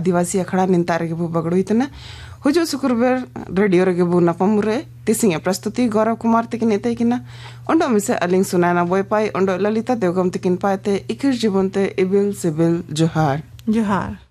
आदिवासी अखड़ा निंतारे के बु बगड़ो इतना हुजो शुक्रवार रेडियो रे के बु नपमुरे तिसिंग प्रस्तुति गौरव कुमार तकिन एते किना ओंडो मिसे अलिंग सुनाना बोय पाई ओंडो ललिता देवगम तकिन पाते इकिर जीवनते इबिल सिबिल जोहार जोहार।